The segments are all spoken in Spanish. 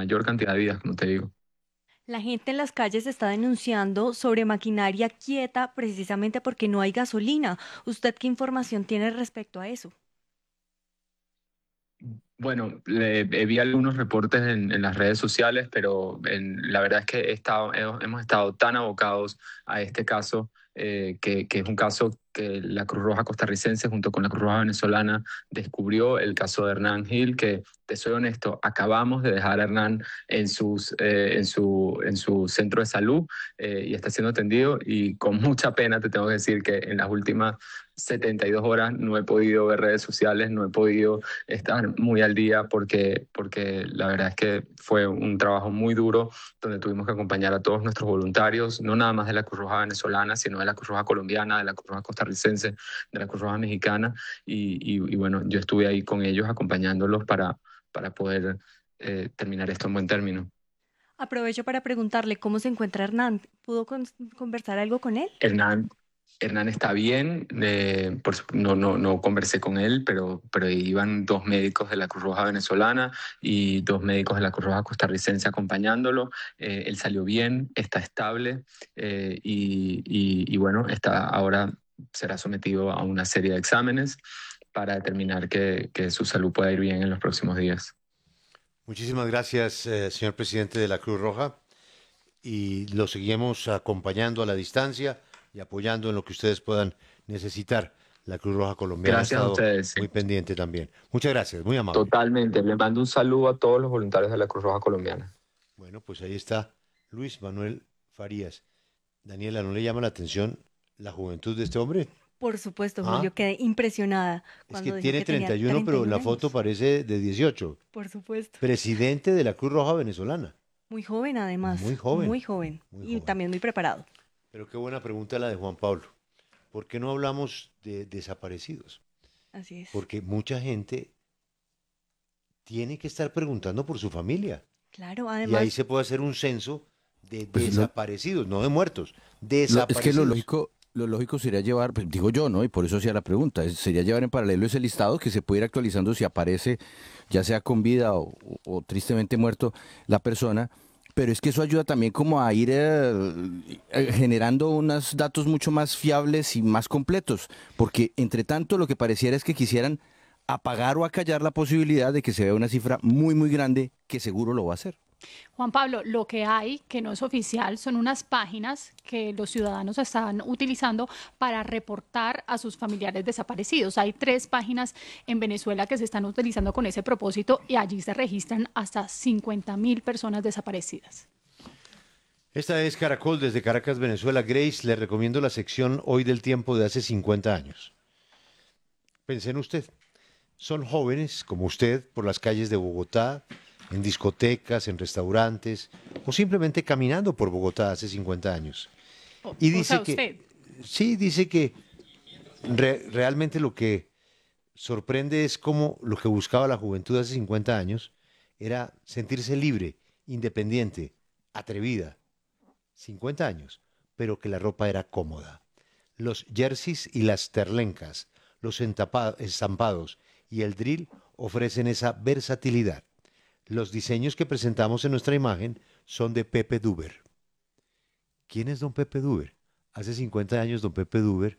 mayor cantidad de vidas, como te digo. La gente en las calles está denunciando sobre maquinaria quieta precisamente porque no hay gasolina. ¿Usted qué información tiene respecto a eso? Bueno, vi algunos reportes en las redes sociales, pero la verdad es que hemos estado tan abocados a este caso, que es un caso que la Cruz Roja costarricense junto con la Cruz Roja venezolana descubrió, el caso de Hernán Gil, que te soy honesto, acabamos de dejar a Hernán en su centro de salud, y está siendo atendido, y con mucha pena te tengo que decir que en las últimas 72 horas no he podido ver redes sociales, no he podido estar muy al día porque la verdad es que fue un trabajo muy duro donde tuvimos que acompañar a todos nuestros voluntarios, no nada más de la Cruz Roja venezolana, sino de la Cruz Roja colombiana, de la Cruz Roja costarricense, de la Cruz Roja mexicana y bueno, yo estuve ahí con ellos acompañándolos para poder terminar esto en buen término. Aprovecho para preguntarle cómo se encuentra Hernán. ¿Pudo conversar algo con él? Hernán, Hernán está bien, no conversé con él, pero iban dos médicos de la Cruz Roja venezolana y dos médicos de la Cruz Roja costarricense acompañándolo. Él salió bien, está estable, y bueno, ahora será sometido a una serie de exámenes para determinar que su salud pueda ir bien en los próximos días. Muchísimas gracias, señor presidente de la Cruz Roja, y lo seguimos acompañando a la distancia y apoyando en lo que ustedes puedan necesitar. La Cruz Roja colombiana ha Gracias a estado ustedes, sí. muy pendiente también. Muchas gracias, muy amable. Totalmente. Le mando un saludo a todos los voluntarios de la Cruz Roja colombiana. Bueno, pues ahí está Luis Manuel Farías. Daniela, ¿no le llama la atención la juventud de este hombre? Por supuesto, Ah, Julio, quedé impresionada es que cuando dijo tiene que tenía 31, pero 31 la foto años. parece de 18. Por supuesto. Presidente de la Cruz Roja venezolana. Muy joven además, Muy joven, muy joven muy y joven. también muy preparado. Pero qué buena pregunta la de Juan Pablo. ¿Por qué no hablamos de desaparecidos? Así es. Porque mucha gente tiene que estar preguntando por su familia. Claro, Y ahí además, se puede hacer un censo de Pues desaparecidos, no de muertos, es que desaparecidos. lo lógico sería llevar, pues, digo yo, ¿no? Y por eso hacía la pregunta, sería llevar en paralelo ese listado que se puede ir actualizando si aparece, ya sea con vida o tristemente muerto la persona. Pero es que eso ayuda también como a ir generando unos datos mucho más fiables y más completos, porque entre tanto lo que pareciera es que quisieran apagar o acallar la posibilidad de que se vea una cifra muy, muy grande que seguro lo va a hacer. Juan Pablo, lo que hay, que no es oficial, son unas páginas que los ciudadanos están utilizando para reportar a sus familiares desaparecidos. Hay 3 páginas en Venezuela que se están utilizando con ese propósito y allí se registran hasta 50.000 personas desaparecidas. Esta es Caracol desde Caracas, Venezuela. Grace, le recomiendo la sección Hoy del Tiempo de hace 50 años. Pensé en usted. Son jóvenes como usted por las calles de Bogotá, en discotecas, en restaurantes o simplemente caminando por Bogotá hace 50 años. Y O sea, dice que, usted. sí, dice que realmente lo que sorprende es cómo lo que buscaba la juventud hace 50 años era sentirse libre, independiente, atrevida. 50 años, pero que la ropa era cómoda. Los jerseys y las terlencas, los estampados y el drill ofrecen esa versatilidad. Los diseños que presentamos en nuestra imagen son de Pepe Duber. ¿Quién es don Pepe Duber? Hace 50 años don Pepe Duber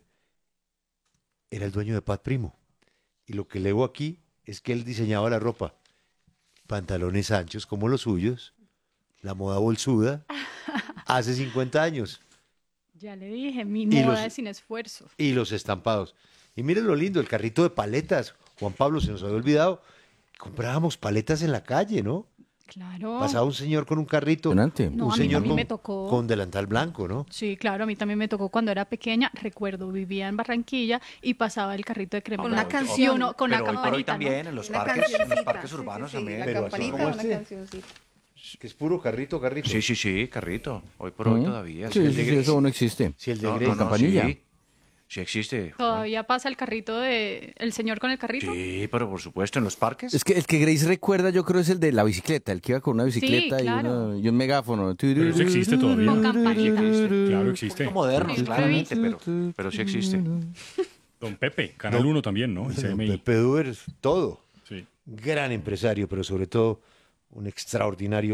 era el dueño de Pat Primo. Y lo que leo aquí es que él diseñaba la ropa. Pantalones anchos como los suyos, la moda bolsuda, hace 50 años. Ya le dije, mi Y moda los, es sin esfuerzo. y los estampados. Y miren lo lindo, el carrito de paletas. Juan Pablo, se nos había olvidado. Comprábamos paletas en la calle, ¿no? Claro. Pasaba un señor con un carrito, Impresionante. No, un a mí señor también me con, tocó. con delantal blanco, ¿no? Sí, claro, a mí también me tocó cuando era pequeña. Recuerdo, vivía en Barranquilla y pasaba el carrito de crema. Con una Y canción. uno con la Pero hoy por hoy campanita, ¿no? también, en los Una parques, en los cancioncita. parques Sí, urbanos sí, sí, también. la Pero así campanita, como una este. cancioncita. Que es puro carrito, carrito. Sí, sí, sí, carrito. Hoy por hoy todavía. Sí, sí, sí, eso no existe. Si el de No, Grace. no, no, campanilla. sí. Sí existe. Juan. Todavía pasa el carrito de el señor con el carrito. Sí, pero por supuesto, en los parques. Es que el que Grace recuerda, yo creo, es el de la bicicleta, el que iba con una bicicleta claro. y un megáfono. Pero eso existe todavía. Con campanita. Claro, Un existe. poco modernos, Sí, claramente, pero sí existe. Don Pepe, Canal 1 también, ¿no? Y Don CMI. Pepe Duber, todo. Sí. Gran empresario, pero sobre todo un extraordinario